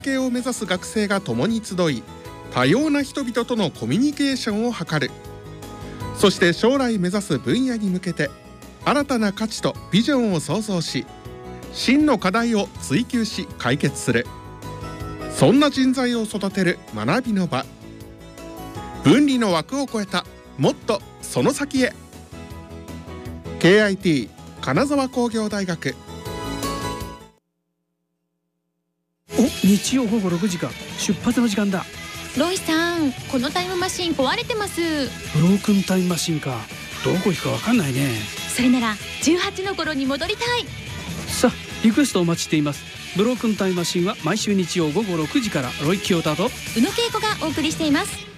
系を目指す学生が共に集い、多様な人々とのコミュニケーションを図る。そして将来目指す分野に向けて新たな価値とビジョンを創造し、真の課題を追求し解決する。そんな人材を育てる学びの場。分離の枠を超えたもっとその先へ。 KIT 金沢工業大学。 日曜午後6時か、出発の時間だ。 ロイさん、このタイムマシン壊れてます。 ブロークンタイムマシンか。どこ行くか分かんないね。 それなら18の頃に戻りたい。 さあ、リクエストお待ちしています。ブロークンタイムマシンは毎週日曜午後6時から、ロイ・キヨタと宇野恵子がお送りしています。